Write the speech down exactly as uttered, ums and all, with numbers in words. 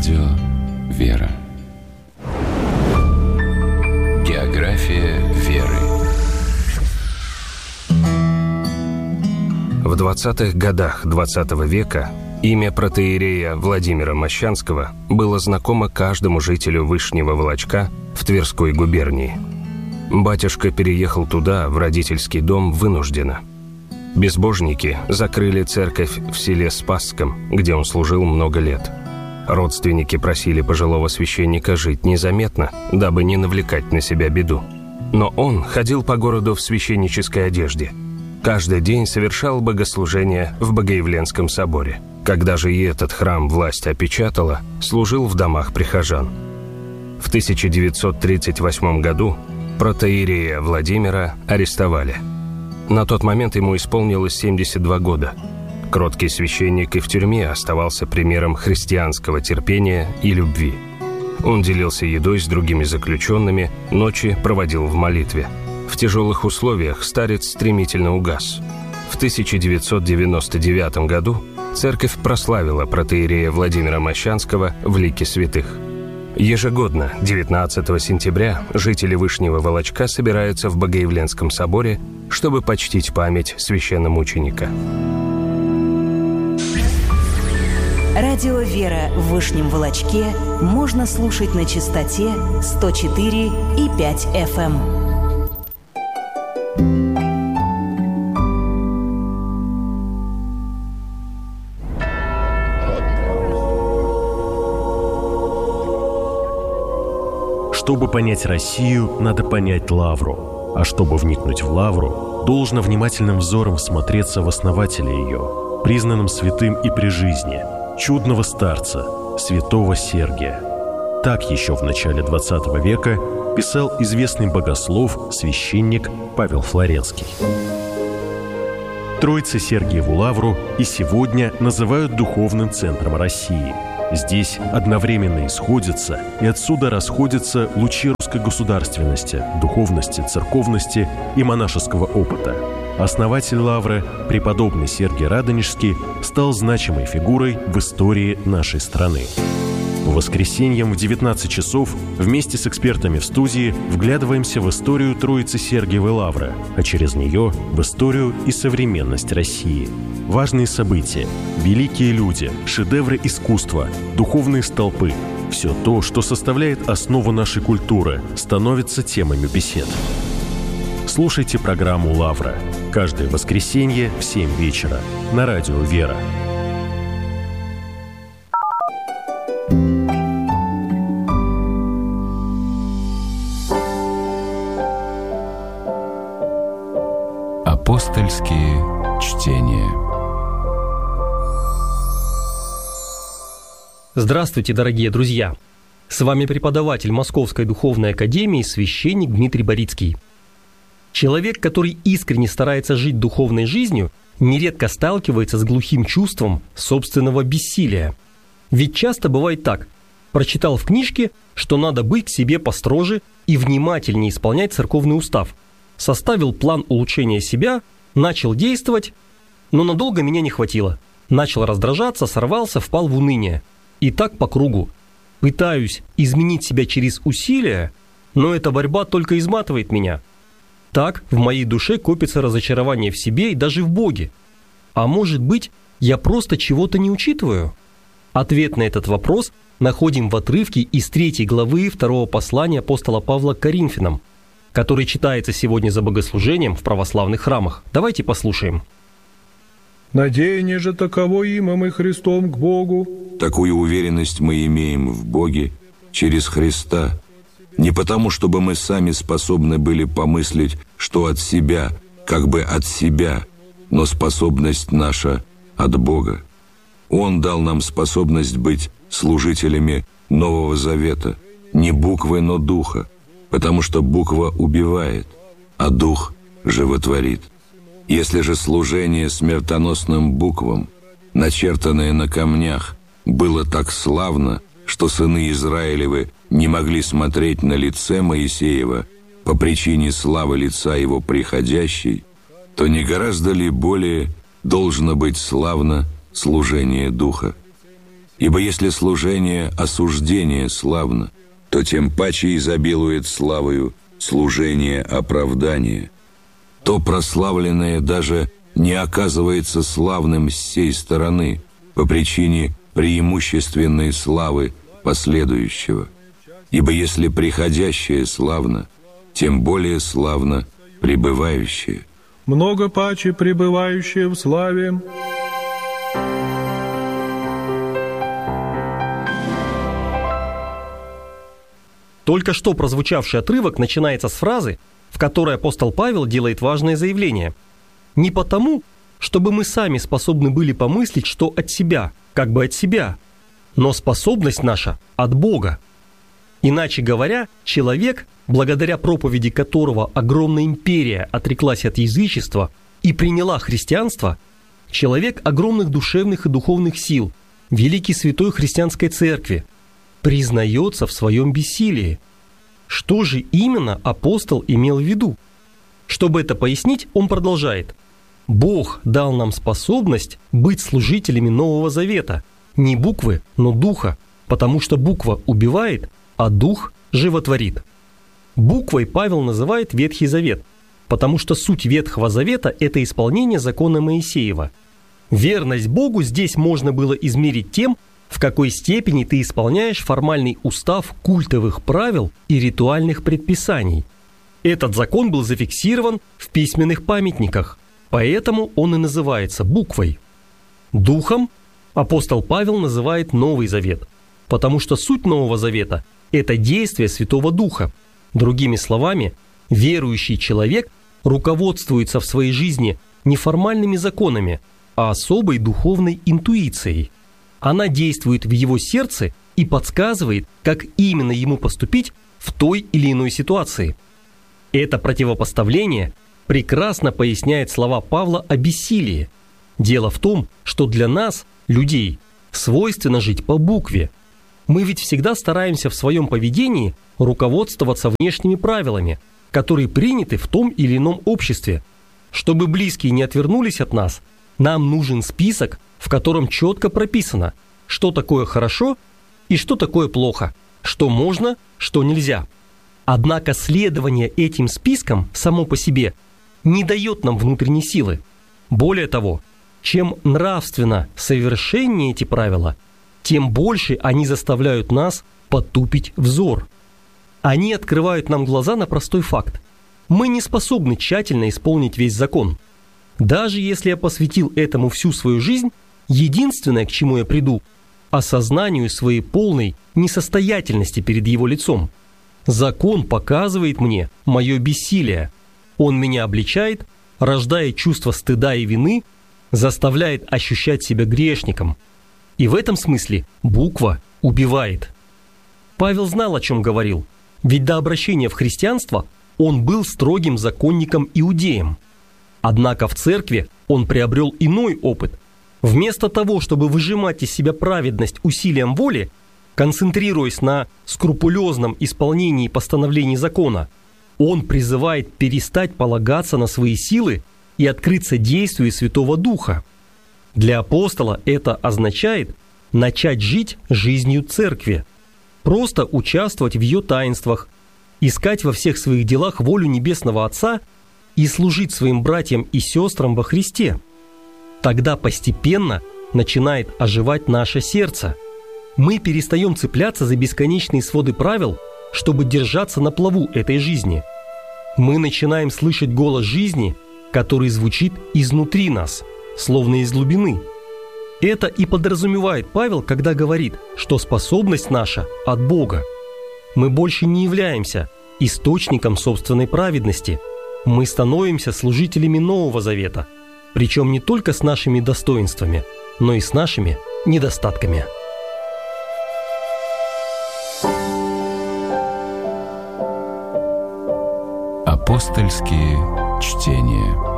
Радио «Вера». География веры. В двадцатых годах двадцатого века имя протоиерея Владимира Мощанского было знакомо каждому жителю Вышнего Волочка в Тверской губернии. Батюшка переехал туда, в родительский дом, вынужденно. Безбожники закрыли церковь в селе Спасском, где он служил много лет. Родственники просили пожилого священника жить незаметно, дабы не навлекать на себя беду. Но он ходил по городу в священнической одежде. Каждый день совершал богослужение в Богоявленском соборе. Когда же и этот храм власть опечатала, служил в домах прихожан. В тысяча девятьсот тридцать восьмом году протоиерея Владимира арестовали. На тот момент ему исполнилось семьдесят два года. Кроткий священник и в тюрьме оставался примером христианского терпения и любви. Он делился едой с другими заключенными, ночи проводил в молитве. В тяжелых условиях старец стремительно угас. В тысяча девятьсот девяносто девятом году церковь прославила протоиерея Владимира Мощанского в лике святых. Ежегодно, девятнадцатого сентября, жители Вышнего Волочка собираются в Богоявленском соборе, чтобы почтить память священномученика. Радио «Вера» в Вышнем Волочке можно слушать на частоте сто четыре и пять эф эм. Чтобы понять Россию, надо понять Лавру. А чтобы вникнуть в Лавру, должно внимательным взором всмотреться в основателя ее, признанным святым и при жизни, чудного старца, святого Сергия. Так еще в начале двадцатого века писал известный богослов, священник Павел Флоренский. Троице-Сергиеву Лавру и сегодня называют духовным центром России. Здесь одновременно исходятся и отсюда расходятся лучи русской государственности, духовности, церковности и монашеского опыта. Основатель Лавры, преподобный Сергий Радонежский, стал значимой фигурой в истории нашей страны. По воскресеньям в девятнадцать часов вместе с экспертами в студии вглядываемся в историю Троицы Сергиевой Лавры, а через нее в историю и современность России. Важные события, великие люди, шедевры искусства, духовные столпы – все то, что составляет основу нашей культуры, становится темами бесед. Слушайте программу «Лавра» каждое воскресенье в семь вечера на радио «Вера». Апостольские чтения. Здравствуйте, дорогие друзья! С вами преподаватель Московской духовной академии, священник Дмитрий Борицкий. Человек, который искренне старается жить духовной жизнью, нередко сталкивается с глухим чувством собственного бессилия. Ведь часто бывает так: прочитал в книжке, что надо быть к себе построже и внимательнее исполнять церковный устав, составил план улучшения себя, начал действовать, но надолго меня не хватило. Начал раздражаться, сорвался, впал в уныние. И так по кругу. Пытаюсь изменить себя через усилия, но эта борьба только изматывает меня. Так в моей душе копится разочарование в себе и даже в Боге. А может быть, я просто чего-то не учитываю? Ответ на этот вопрос находим в отрывке из третьей главы второго послания апостола Павла к Коринфянам, который читается сегодня за богослужением в православных храмах. Давайте послушаем. «Надеяние же таково имам и Христом к Богу». Такую уверенность мы имеем в Боге через Христа, не потому, чтобы мы сами способны были помыслить, что от себя, как бы от себя, но способность наша от Бога. Он дал нам способность быть служителями Нового Завета, не буквы, но духа, потому что буква убивает, а дух животворит. Если же служение смертоносным буквам, начертанное на камнях, было так славно, что сыны Израилевы не могли смотреть на лице Моисеева по причине славы лица его приходящей, то не гораздо ли более должно быть славно служение Духа? Ибо если служение осуждения славно, то тем паче изобилует славою служение оправдания. То прославленное даже не оказывается славным с сей стороны по причине преимущественной славы последующего. Ибо если приходящее славно, тем более славно пребывающее. Много паче пребывающее в славе. Только что прозвучавший отрывок начинается с фразы, в которой апостол Павел делает важное заявление. Не потому, чтобы мы сами способны были помыслить, что от себя, как бы от себя, но способность наша от Бога. Иначе говоря, человек, благодаря проповеди которого огромная империя отреклась от язычества и приняла христианство, человек огромных душевных и духовных сил, великий святой христианской церкви, признается в своем бессилии. Что же именно апостол имел в виду? Чтобы это пояснить, он продолжает. Бог дал нам способность быть служителями Нового Завета, не буквы, но духа, потому что буква убивает, а дух животворит. Буквой Павел называет Ветхий Завет, потому что суть Ветхого Завета – это исполнение закона Моисеева. Верность Богу здесь можно было измерить тем, в какой степени ты исполняешь формальный устав культовых правил и ритуальных предписаний. Этот закон был зафиксирован в письменных памятниках, поэтому он и называется буквой. Духом апостол Павел называет Новый Завет, потому что суть Нового Завета – это действие Святого Духа. Другими словами, верующий человек руководствуется в своей жизни не формальными законами, а особой духовной интуицией. Она действует в его сердце и подсказывает, как именно ему поступить в той или иной ситуации. Это противопоставление прекрасно поясняет слова Павла о бессилии. Дело в том, что для нас, людей, свойственно жить по букве. Мы ведь всегда стараемся в своем поведении руководствоваться внешними правилами, которые приняты в том или ином обществе. Чтобы близкие не отвернулись от нас, нам нужен список, в котором четко прописано, что такое хорошо и что такое плохо, что можно, что нельзя. Однако следование этим спискам само по себе не дает нам внутренней силы. Более того, чем нравственно совершеннее эти правила, тем больше они заставляют нас потупить взор. Они открывают нам глаза на простой факт. Мы не способны тщательно исполнить весь закон. Даже если я посвятил этому всю свою жизнь, единственное, к чему я приду – осознанию своей полной несостоятельности перед его лицом. Закон показывает мне мое бессилие. Он меня обличает, рождает чувство стыда и вины, заставляет ощущать себя грешником. И в этом смысле буква убивает. Павел знал, о чем говорил, ведь до обращения в христианство он был строгим законником-иудеем. Однако в церкви он приобрел иной опыт. Вместо того, чтобы выжимать из себя праведность усилием воли, концентрируясь на скрупулезном исполнении постановлений закона, он призывает перестать полагаться на свои силы и открыться действию Святого Духа. Для апостола это означает начать жить жизнью церкви, просто участвовать в ее таинствах, искать во всех своих делах волю Небесного Отца и служить своим братьям и сестрам во Христе. Тогда постепенно начинает оживать наше сердце. Мы перестаем цепляться за бесконечные своды правил, чтобы держаться на плаву этой жизни. Мы начинаем слышать голос жизни, который звучит изнутри нас, словно из глубины. Это и подразумевает Павел, когда говорит, что способность наша от Бога. Мы больше не являемся источником собственной праведности. Мы становимся служителями Нового Завета, причем не только с нашими достоинствами, но и с нашими недостатками. Апостольские чтения.